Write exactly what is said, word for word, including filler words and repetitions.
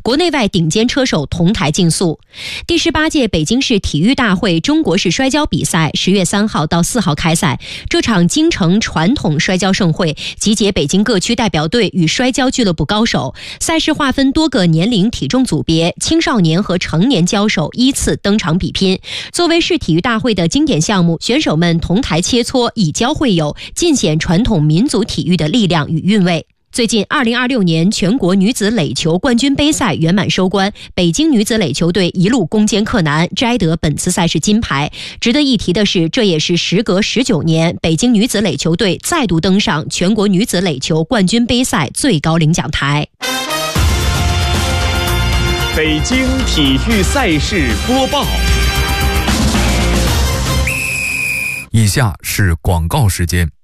国内外顶尖车手同台竞速。第十八届北京市体育大会中国式摔跤比赛十月三号到四号开赛。这场京城传统摔跤盛会集结北京各区代表队与摔跤俱乐部高手，赛事划分多个年龄体重组别，青少年和成年交手依次登场比拼。作为市体育大会的经典项目，选手们同台切磋，以交会友，尽显传统民族体育的力量与韵味。最近二零二六年全国女子垒球冠军杯赛圆满收官，北京女子垒球队一路攻坚克难，摘得本次赛事金牌。值得一提的是，这也是时隔十九年，北京女子垒球队再度登上全国女子垒球冠军杯赛最高领奖台。 北京体育赛事播报。 以下是广告时间。